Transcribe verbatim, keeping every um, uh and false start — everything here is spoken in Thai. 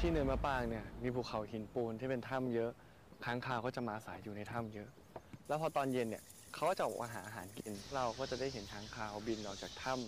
ที่เนินมะปรางเนี่ยมีภูเขาหินปูนที่เป็นถ้ำเยอะค้างคาวก็จะมาอาศัยอยู่ในถ้ำเยอะแล้วพอตอนเย็นเนี่ยเขาก็จะออกมาหาอาหารกินเราก็จะได้เห็นค้างคาวบินออกจากถ้ำ